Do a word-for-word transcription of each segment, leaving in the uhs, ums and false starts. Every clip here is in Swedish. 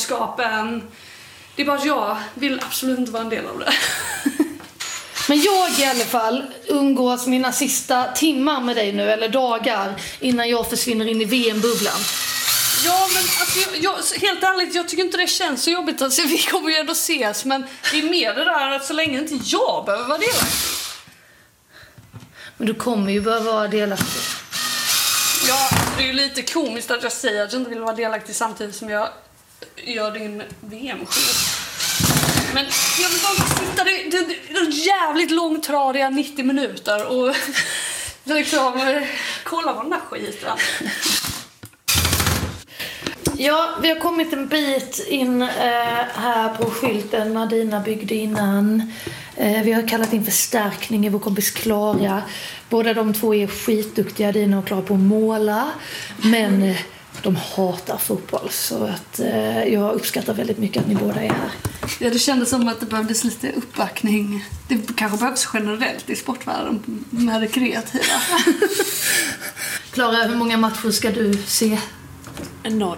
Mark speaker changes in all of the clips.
Speaker 1: mästerskapen. Det är bara att jag vill absolut inte vara en del av det.
Speaker 2: Men jag i alla fall umgås mina sista timmar med dig nu, eller dagar, innan jag försvinner in i V M-bubblan.
Speaker 1: Ja, men alltså, jag, jag, helt ärligt, jag tycker inte det känns så jobbigt. Alltså, vi kommer ju ändå ses, men det är mer det där att så länge inte jag behöver vara delaktig.
Speaker 2: Men du kommer ju behöva vara delaktig.
Speaker 1: Ja, det är ju lite komiskt att jag säger att jag inte vill vara delaktig samtidigt som jag gör din V M-skit. Men jag vill bara sitta, det, det, det är jävligt långtradiga nittio minuter och liksom kolla på den där skiten.
Speaker 2: Ja, vi har kommit en bit in eh, här på skylten Nadina byggde innan. Eh, vi har kallat in förstärkning i vår kompis Klara. Båda de två är skitduktiga, Dina och Klara, på att måla. Men eh, de hatar fotboll, så att eh, jag uppskattar väldigt mycket att ni båda är här.
Speaker 1: Ja, det kändes som att det behövdes lite uppbackning. Det kanske behövs generellt i sportvärlden med det kreativa.
Speaker 2: Klara, hur många matcher ska du se?
Speaker 3: En noll.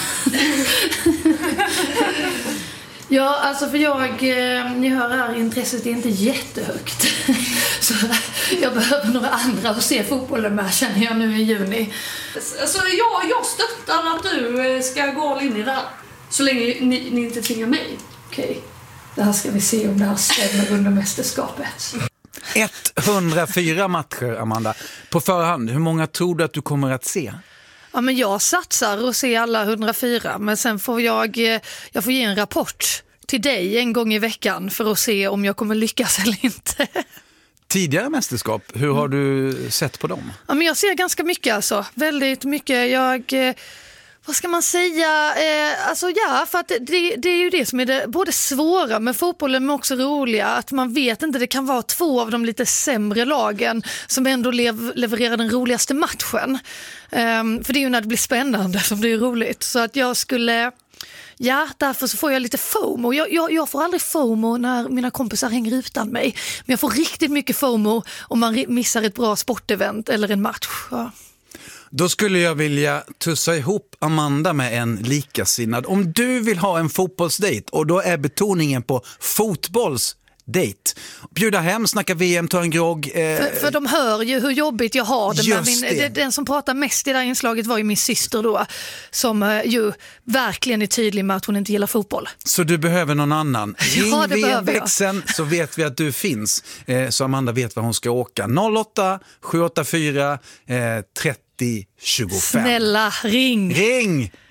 Speaker 2: Ja, alltså för jag, ni hör här, intresset är inte jättehögt. Så jag behöver några andra att se fotbollen med, känner jag nu i juni.
Speaker 1: Alltså jag, jag stöttar att du ska gå all in i det här. Så länge ni, ni inte tvingar mig.
Speaker 2: Okej, det här ska vi se om det här stämmer under mästerskapet.
Speaker 4: etthundrafyra matcher, Amanda. På förhand, hur många tror du att du kommer att se?
Speaker 2: Ja, men jag satsar och ser alla hundrafyra, men sen får jag, jag får ge en rapport till dig en gång i veckan för att se om jag kommer lyckas eller inte.
Speaker 4: Tidigare mästerskap, hur har du sett på dem?
Speaker 2: Ja, men jag ser ganska mycket, alltså. Väldigt mycket. Jag... Vad ska man säga? Eh, alltså ja, för att det, det är ju det som är det både svåra med fotbollen men också roliga. Att man vet inte, det kan vara två av de lite sämre lagen som ändå lev, levererar den roligaste matchen. Eh, för det är ju när det blir spännande som det är roligt. Så att jag skulle... Ja, därför så får jag lite FOMO. Jag, jag, jag får aldrig FOMO när mina kompisar hänger utan mig. Men jag får riktigt mycket FOMO om man missar ett bra sportevent eller en match. Ja.
Speaker 4: Då skulle jag vilja tussa ihop Amanda med en likasinnad. Om du vill ha en fotbollsdate, och då är betoningen på fotbollsdate. Bjuda hem, snacka V M, ta en grogg. Eh...
Speaker 2: För, för de hör ju hur jobbigt jag har det. Med min,
Speaker 4: det.
Speaker 2: Den som pratar mest i det här inslaget var ju min syster då. Som eh, ju verkligen är tydlig med att hon inte gillar fotboll.
Speaker 4: Så du behöver någon annan. Ring
Speaker 2: Ja,
Speaker 4: V M-växeln så vet vi att du finns. Eh, så Amanda vet var hon ska åka. noll åtta sju åtta fyra trettio tjugofem.
Speaker 2: Snälla, ring!
Speaker 4: Ring!